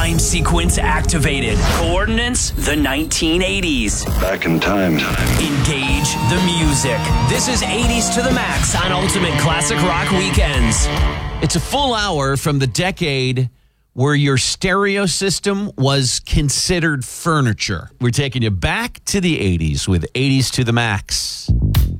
Time sequence activated. Coordinates, the 1980s. Back in time. Engage the music. This is 80s to the max on Ultimate Classic Rock Weekends. It's a full hour from the decade where your stereo system was considered furniture. We're taking you back to the 80s with 80s to the max.